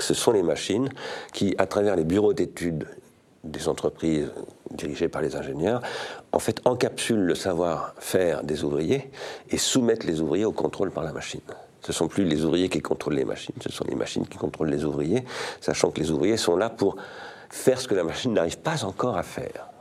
ce sont les machines qui, à travers les bureaux d'études des entreprises dirigées par les ingénieurs, en fait, encapsulent le savoir-faire des ouvriers et soumettent les ouvriers au contrôle par la machine. Ce ne sont plus les ouvriers qui contrôlent les machines, ce sont les machines qui contrôlent les ouvriers, sachant que les ouvriers sont là pour faire ce que la machine n'arrive pas encore à faire.